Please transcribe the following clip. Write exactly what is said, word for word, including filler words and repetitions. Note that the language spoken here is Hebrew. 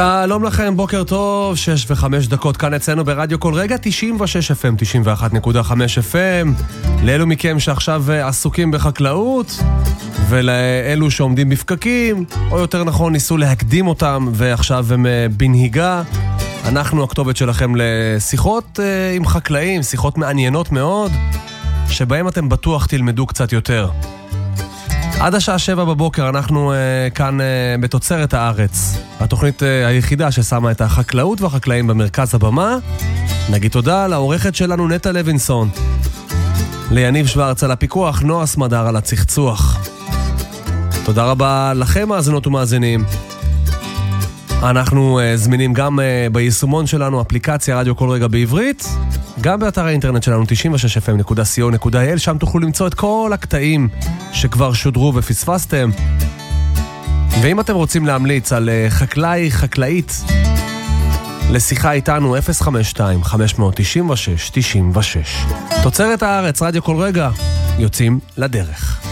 שלום לכם, בוקר טוב, שש וחמש דקות כאן אצלנו ברדיו כל רגע, תשעים ושש אף אם, תשעים ואחת נקודה חמש אף אם. לאלו מכם שעכשיו עסוקים בחקלאות, ולאלו שעומדים בפקקים, או יותר נכון ניסו להקדים אותם, ועכשיו הם בנהיגה. אנחנו הכתובת שלכם לשיחות עם חקלאים, שיחות מעניינות מאוד, שבהם אתם בטוח תלמדו קצת יותר. עד השעה שבע בבוקר אנחנו uh, כאן uh, בתוצרת הארץ, התוכנית uh, היחידה ששמה את החקלאות והחקלאים במרכז הבמה. נגיד תודה לעורכת שלנו נטע לוינסון, ליניב שוורץ על הפיקוח, נועה סמדר על הצחצוח. תודה רבה לכם מאזינות ומאזינים. אנחנו uh, זמינים גם uh, ביישומון שלנו, אפליקציה רדיו כל רגע בעברית, גם באתר האינטרנט שלנו תשעים ושש אף אם נקודה סי או נקודה איי אל, שם תוכלו למצוא את כל הקטעים שכבר שודרו ופספסתם. ואם אתם רוצים להמליץ על חקלאי, חקלאית, לשיחה איתנו אפס חמש שתיים חמש תשע שש תשע שש. תוצרת הארץ, רדיו כל רגע, יוצאים לדרך.